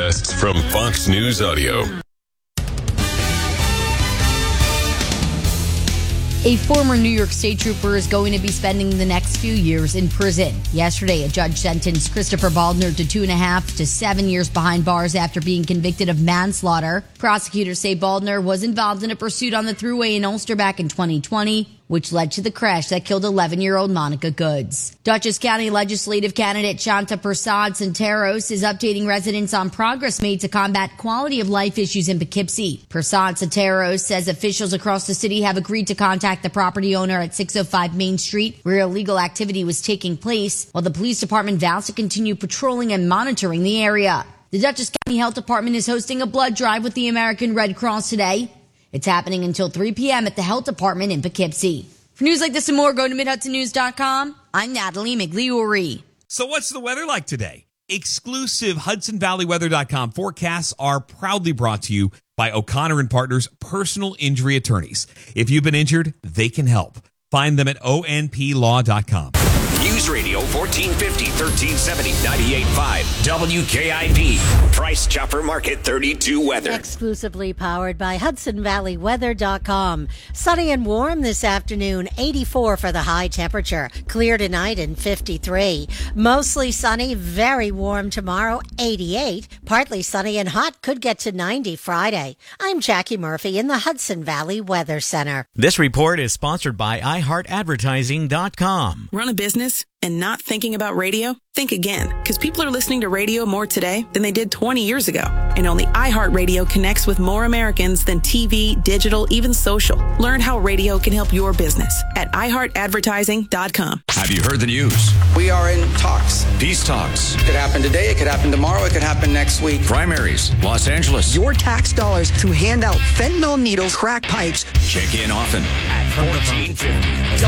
podcasts from Fox News Audio. A former New York State trooper is going to be spending the next few years in prison. Yesterday, a judge sentenced Christopher Baldner to 2.5 to 7 years behind bars after being convicted of manslaughter. Prosecutors say Baldner was involved in a pursuit on the Thruway in Ulster back in 2020, which led to the crash that killed 11-year-old Monica Goods. Dutchess County legislative candidate Shanta Prasad Santeros is updating residents on progress made to combat quality of life issues in Poughkeepsie. Prasad Santeros says officials across the city have agreed to contact the property owner at 605 Main Street, where illegal activity was taking place, while the police department vows to continue patrolling and monitoring the area. The Dutchess County Health Department is hosting a blood drive with the American Red Cross today. It's happening until 3 p.m. at the Health Department in Poughkeepsie. For news like this and more, go to MidHudsonNews.com. I'm Natalie Migliori. So what's the weather like today? Exclusive HudsonValleyWeather.com forecasts are proudly brought to you by O'Connor & Partners Personal Injury Attorneys. If you've been injured, they can help. Find them at onplaw.com. News Radio 1450, 1370, 98.5, WKIP. Price Chopper Market 32 weather. Exclusively powered by HudsonValleyWeather.com. Sunny and warm this afternoon, 84 for the high temperature. Clear tonight and 53. Mostly sunny, very warm tomorrow, 88. Partly sunny and hot, could get to 90 Friday. I'm Jackie Murphy in the Hudson Valley Weather Center. This report is sponsored by iHeartAdvertising.com. Run a business and not thinking about radio? Think again, because people are listening to radio more today than they did 20 years ago. And only iHeartRadio connects with more Americans than TV, digital, even social. Learn how radio can help your business at iHeartAdvertising.com. Have you heard the news? We are in talks. Peace talks. It could happen today, it could happen tomorrow, it could happen next week. Primaries. Los Angeles. Your tax dollars to hand out fentanyl needles, crack pipes. Check in often at 1450.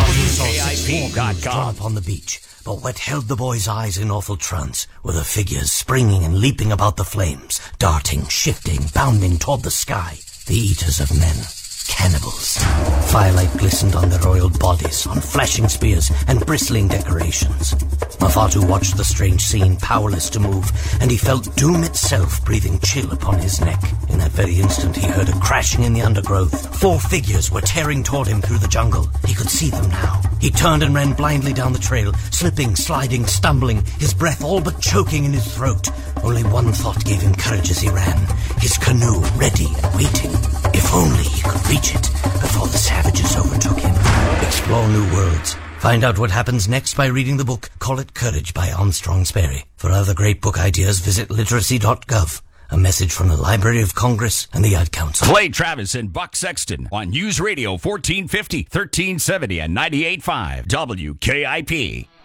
WKIP.com. On the beach. But what held the boy's eyes in awful trance were the figures springing and leaping about the flames, darting, shifting, bounding toward the sky. The eaters of men. Cannibals. Firelight glistened on their oiled bodies, on flashing spears and bristling decorations. Mafatu watched the strange scene, powerless to move, and he felt doom itself breathing chill upon his neck. In that very instant, he heard a crashing in the undergrowth. 4 figures were tearing toward him through the jungle. He could see them now. He turned and ran blindly down the trail, slipping, sliding, stumbling, his breath all but choking in his throat. Only one thought gave him courage as he ran. His canoe ready and waiting. If only he could reach it before the savages overtook him. Explore new worlds. Find out what happens next by reading the book Call It Courage by Armstrong Sperry. For other great book ideas, visit literacy.gov. A message from the Library of Congress and the Ad Council. Play Travis and Buck Sexton on News Radio 1450, 1370, and 98.5 WKIP.